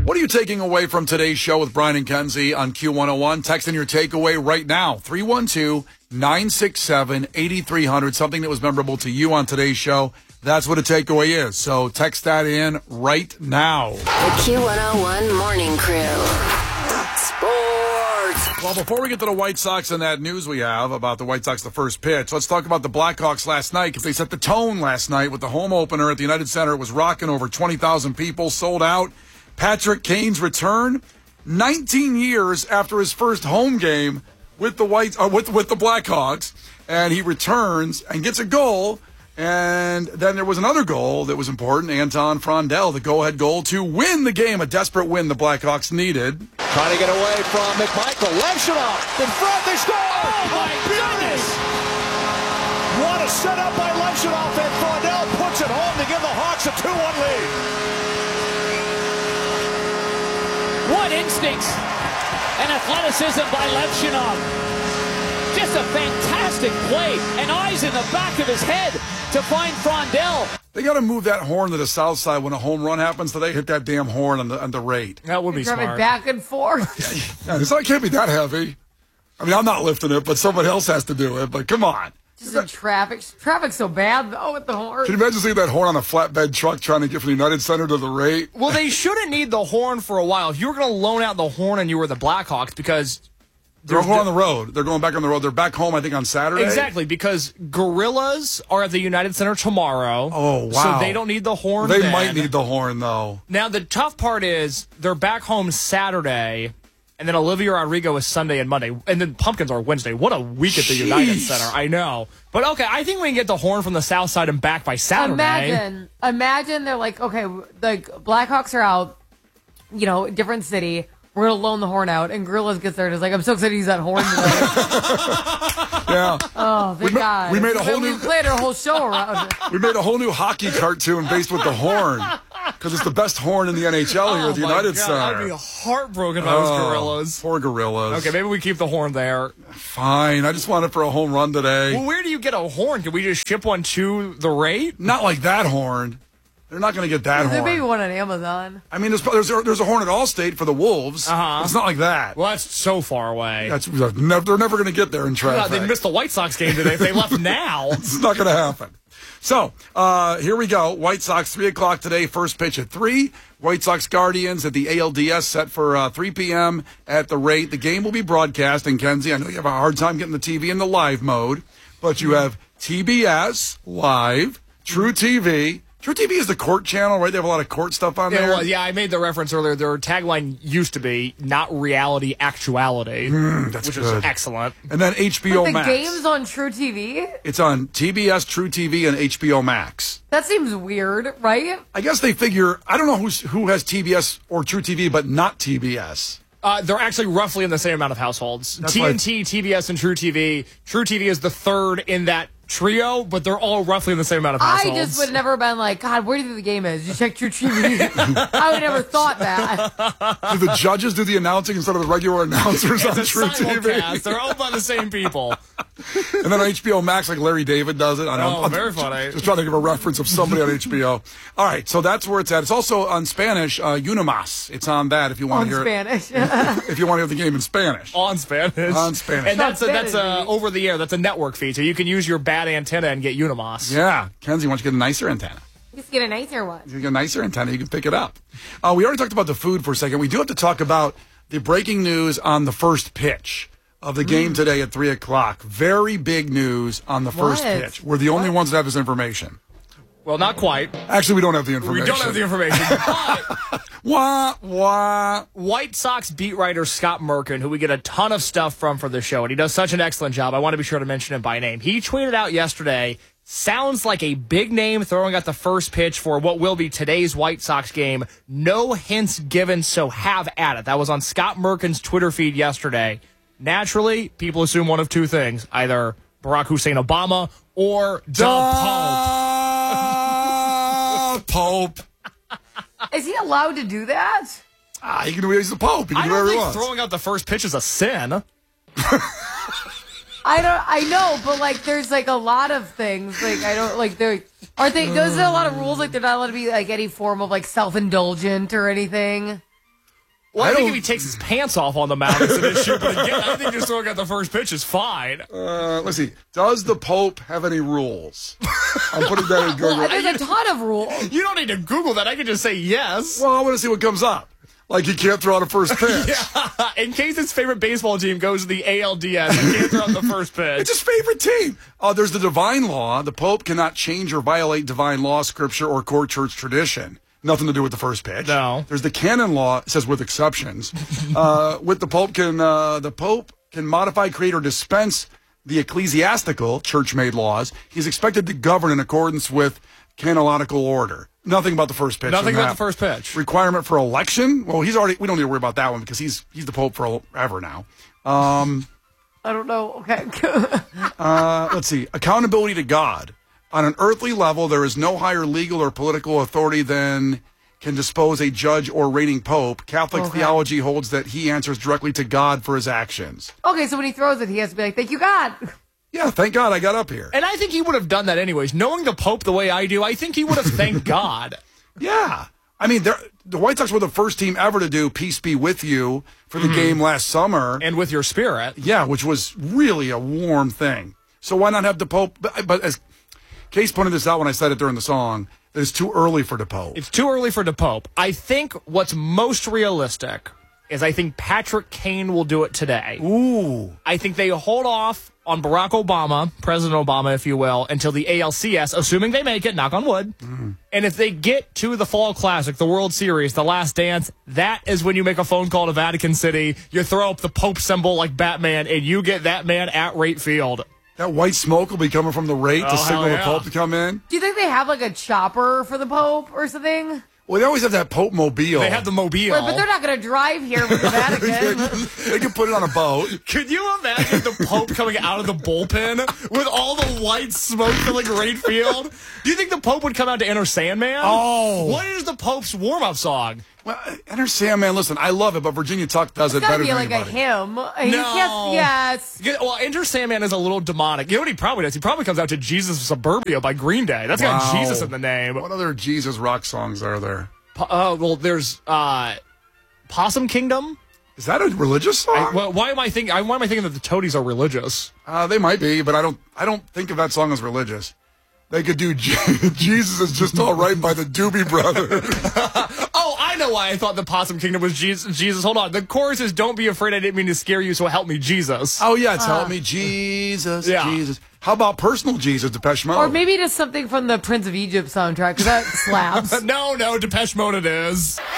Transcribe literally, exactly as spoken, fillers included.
What are you taking away from today's show with Brian and Kenzie on Q one oh one? Text in your takeaway right now, three one two, nine six seven, eight three zero zero, something that was memorable to you on today's show. That's what a takeaway is. So text that in right now. The Q one oh one Morning Crew. Sports. Well, before we get to the White Sox and that news we have about the White Sox, the first pitch, let's talk about the Blackhawks last night, because they set the tone last night with the home opener at the United Center. It was rocking, over twenty thousand people, sold out. Patrick Kane's return, nineteen years after his first home game with the White, uh, with with the Blackhawks, and he returns and gets a goal. And then there was another goal that was important, Anton Frondell, the go-ahead goal to win the game, a desperate win the Blackhawks needed. Trying to get away from McMichael. Levshunov in front, they score! Oh, my goodness! What a setup by Levshunov, and Frondell puts it home to give the Hawks a two one lead. What instincts and athleticism by Levshunov. Just a fantastic play, and eyes in the back of his head to find Frondell. They got to move that horn to the south side when a home run happens, so they hit that damn horn on the on the rate. That would be Drive smart. it back and forth. Yeah, it's not, it can't be that heavy. I mean, I'm not lifting it, but somebody else has to do it. But come on. Just in traffic. Traffic's so bad, though, with the horn. Can you imagine seeing that horn on a flatbed truck trying to get from the United Center to the rate? Well, they shouldn't need the horn for a while. If you were going to loan out the horn and you were the Blackhawks, because They're going on the road. They're going back on the road. They're back home, I think, on Saturday. Exactly, because Gorillas are at the United Center tomorrow. Oh, wow. So they don't need the horn They then. might need the horn, though. Now, the tough part is they're back home Saturday, and then Olivia Rodrigo is Sunday and Monday, and then Pumpkins are Wednesday. What a week at the Jeez. United Center. I know. But, okay, I think we can get the horn from the south side and back by Saturday. Imagine, imagine they're like, okay, the Blackhawks are out, you know, different city. We're going to loan the horn out. And Gorillas gets there and is like, I'm so excited to use that horn today. Yeah. Oh, thank we God. Ma- we made a whole we new... played our whole show around it. We made a whole new hockey cartoon based with the horn, because it's the best horn in the N H L here Oh at the my United God, Center. I'd be heartbroken if I was Oh, Gorillas. Poor Gorillas. Okay, maybe we keep the horn there. Fine. I just want it for a home run today. Well, where do you get a horn? Can we just ship one to the rate? Not like that horn. They're not going to get that There may be horn. one on Amazon. I mean, there's there's a, there's a horn at Allstate for the Wolves. Uh-huh. It's not like that. Well, that's so far away. That's they're never, never going to get there in traffic. God, they missed the White Sox game today if they left now. It's not going to happen. So, uh, here we go. White Sox, three o'clock today, first pitch at three. White Sox Guardians at the A L D S set for uh, three p.m. at the rate. The game will be broadcast. And, Kenzie, I know you have a hard time getting the T V in the live mode, but you have T B S Live, True T V. True T V is the court channel, right? They have a lot of court stuff on Yeah, there. well, yeah, I made the reference earlier. Their tagline used to be "Not reality, actuality," Mm, that's which good. is excellent. And then H B O But the Max. game's on True T V? It's on T B S, True T V, and H B O Max. That seems weird, right? I guess they figure, I don't know who's, who has T B S or True T V, but not T B S. Uh, they're actually roughly in the same amount of households. That's T why N T, T B S, and True T V. True T V is the third in that trio, but they're all roughly in the same amount of I households. just would never been like, God, where do you think the game is? You check True T V. I would never thought that. Do the judges do the announcing instead of the regular announcers on It's a True T V? simulcast. They're all by the same people. And then on H B O Max, like Larry David does it. I know. Oh, I'm very just, funny. Just trying to give a reference of somebody on H B O. All right, so that's where it's at. It's also on Spanish, uh, Unimas. It's on that if you want On to hear Spanish. it. If you want to hear the game in Spanish. On Spanish. On Spanish. And that's, a, that's Spanish, uh, baby. over the air. That's a network feed, so you can use your bad antenna and get Unimas. Yeah. Kenzie, why don't you get a nicer antenna? Just get a nicer one. If you get a nicer antenna, you can pick it up. Uh, we already talked about the food for a second. We do have to talk about the breaking news on the first pitch of the game today at three o'clock. Very big news on the first What? pitch. We're the only ones that have this information. Well, not quite. Actually, we don't have the information. We don't have the information. But Wah, wah. White Sox beat writer Scott Merkin, who we get a ton of stuff from for the show, and he does such an excellent job. I want to be sure to mention him by name. He tweeted out yesterday, sounds like a big name throwing out the first pitch for what will be today's White Sox game. No hints given, so have at it. That was on Scott Merkin's Twitter feed yesterday. Naturally, people assume one of two things, either Barack Hussein Obama or Del Pope. Pope. Is he allowed to do that? Ah, he can do he's the Pope. He can I do don't whatever he think wants. throwing out the first pitch is a sin. I don't. I know, but like, there's like a lot of things. Like, I don't like. There aren't they? There's a lot of rules. Like, they're not allowed to be like any form of like self-indulgent or anything. Well, I, I think don't- if he takes his pants off on the mound, it's an issue. But again, I think just throwing out the first pitch is fine. Uh, let's see. Does the Pope have any rules? I'm putting that in Google. Well, there's a ton of rules. You don't need to Google that. I can just say yes. Well, I want to see what comes up. Like he can't throw out a first pitch. In case his favorite baseball team goes to the A L D S, he can't throw out the first pitch. It's his favorite team. Uh, there's the divine law. The Pope cannot change or violate divine law, scripture, or court church tradition. Nothing to do with the first pitch. No. There's the canon law. It says with exceptions. uh, with the Pope can uh, the Pope can modify, create, or dispense the ecclesiastical church-made laws. He's expected to govern in accordance with canonical order. Nothing about the first pitch. Nothing from about that. the first pitch. Requirement for election. Well, he's already. We don't need to worry about that one because he's he's the Pope forever now. Um, I don't know. Okay. uh, let's see. Accountability to God. On an earthly level, there is no higher legal or political authority than can dispose a judge or reigning pope. Catholic Okay. theology holds that he answers directly to God for his actions. Okay, so when he throws it, he has to be like, "Thank you, God." Yeah, thank God I got up here. And I think he would have done that anyways. Knowing the Pope the way I do, I think he would have thanked God. Yeah. I mean, they're- the White Sox were the first team ever to do Peace Be With You for the game last summer. And with your spirit. Yeah, which was really a warm thing. So why not have the Pope? But, but as Case pointed this out when I said it during the song, that it's too early for the Pope. It's too early for the Pope. I think what's most realistic is I think Patrick Kane will do it today. Ooh. I think they hold off on Barack Obama, President Obama, if you will, until the A L C S, assuming they make it, knock on wood. Mm. And if they get to the Fall Classic, the World Series, the Last Dance, that is when you make a phone call to Vatican City, you throw up the Pope symbol like Batman, and you get that man at right field. That white smoke will be coming from the rate Oh, to signal hell the yeah. Pope to come in. Do you think they have like a chopper for the Pope or something? Well, they always have that Pope mobile. They have the Mobile. Right, but they're not going to drive here from the Vatican. They can put it on a boat. Could you imagine the Pope coming out of the bullpen with all the white smoke filling right field? Do you think the Pope would come out to Enter Sandman? Oh. What is the Pope's warm-up song? Well, Enter Sandman, listen, I love it, but Virginia Tuck does it It's got better to be than like anybody. a hymn. He No. can't- yes. Yeah, well, Enter Sandman is a little demonic. You know what he probably does? He probably comes out to Jesus of Suburbia by Green Day. That's got Wow. Jesus in the name. What other Jesus rock songs are there? Po- uh, well, there's uh, Possum Kingdom. Is that a religious song? I, well, why am I thinking? Why am I thinking that the Toadies are religious? uh, they might be, but I don't. I don't think of that song as religious. They could do Je- Jesus is just all right by the Doobie Brothers. Oh, I know why I thought the Possum Kingdom was Jesus. Jesus, hold on. The chorus is "Don't be afraid, I didn't mean to scare you, so help me, Jesus." Oh yeah, it's help me, Jesus, Yeah. Jesus. How about personal Jesus, Depeche Mode? Or maybe just something from the Prince of Egypt soundtrack, because that slaps. No, no, Depeche Mode it is.